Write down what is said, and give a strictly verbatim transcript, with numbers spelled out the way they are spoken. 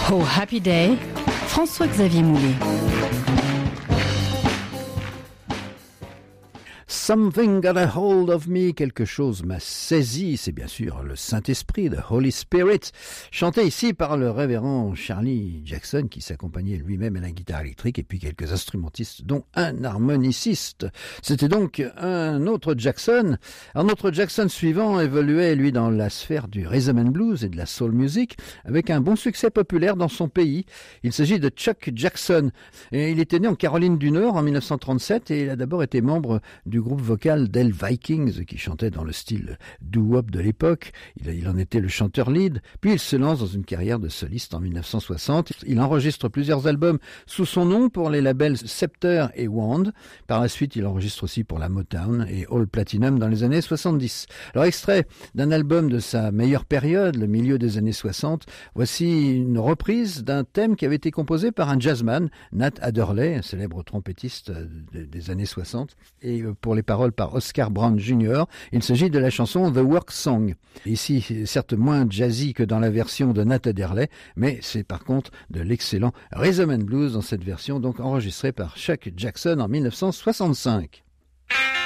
Oh Happy Day, François-Xavier Moulet. Something got a hold of me, quelque chose m'a saisi, c'est bien sûr le Saint-Esprit, the Holy Spirit, chanté ici par le révérend Charlie Jackson qui s'accompagnait lui-même à la guitare électrique et puis quelques instrumentistes dont un harmoniciste. C'était donc un autre Jackson. Un autre Jackson suivant évoluait lui dans la sphère du rhythm and blues et de la soul music avec un bon succès populaire dans son pays. Il s'agit de Chuck Jackson et il était né en Caroline du Nord en dix-neuf cent trente-sept et il a d'abord été membre du groupe vocal d'El Vikings qui chantait dans le style doo-wop de l'époque. Il, il en était le chanteur lead. Puis il se lance dans une carrière de soliste en dix-neuf cent soixante. Il enregistre plusieurs albums sous son nom pour les labels Scepter et Wand. Par la suite, il enregistre aussi pour la Motown et All Platinum dans les années soixante-dix. Alors, extrait d'un album de sa meilleure période, le milieu des années soixante, voici une reprise d'un thème qui avait été composé par un jazzman, Nat Adderley, un célèbre trompettiste des années soixante, et pour les paroles par Oscar Brown junior Il s'agit de la chanson The Work Song. Ici, certes moins jazzy que dans la version de Nat Adderley, mais c'est par contre de l'excellent rhythm and blues dans cette version, donc enregistrée par Chuck Jackson en dix-neuf cent soixante-cinq.